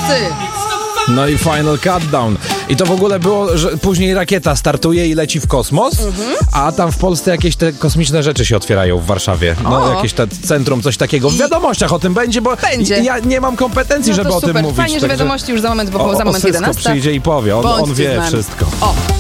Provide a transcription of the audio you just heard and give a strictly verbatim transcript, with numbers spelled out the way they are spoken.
wszyscy. No i Final Countdown. I to w ogóle było, że później rakieta startuje i leci w kosmos, mhm. a tam w Polsce jakieś te kosmiczne rzeczy się otwierają w Warszawie. No o. jakieś te centrum, coś takiego. W wiadomościach o tym będzie, bo będzie. ja nie mam kompetencji, no żeby super. o tym mówić. Fajnie, że wiadomości już za moment, bo o, za moment o jedenasta. przyjdzie i powie, on, on wie wszystko. wszystko. O.